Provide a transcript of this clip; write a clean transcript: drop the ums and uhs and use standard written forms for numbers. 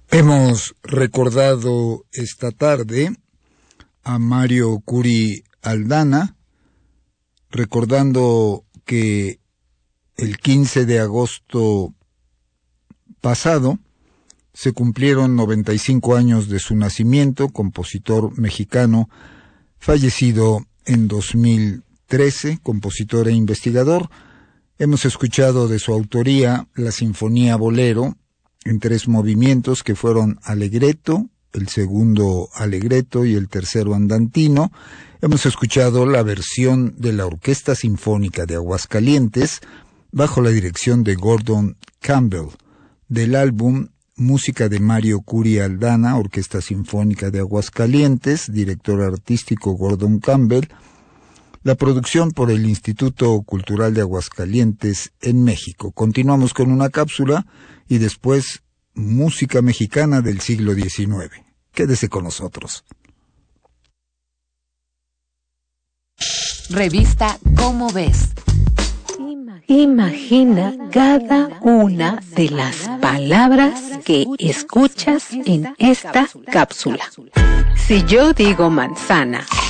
Hemos recordado esta tarde a Mario Curi Aldana, recordando que el 15 de agosto pasado se cumplieron 95 años de su nacimiento, compositor mexicano, fallecido en 2013, compositor e investigador. Hemos escuchado de su autoría la Sinfonía Bolero, en 3 movimientos que fueron Allegretto, el segundo Allegretto y el tercero Andantino. Hemos escuchado la versión de la Orquesta Sinfónica de Aguascalientes bajo la dirección de Gordon Campbell, del álbum Música de Mario Curi Aldana, Orquesta Sinfónica de Aguascalientes, director artístico Gordon Campbell. La producción por el Instituto Cultural de Aguascalientes en México. Continuamos con una cápsula y después música mexicana del siglo XIX. Quédese con nosotros. Revista Cómo Ves. Imagina cada una de las palabras que escuchas en esta cápsula. Si yo digo manzana,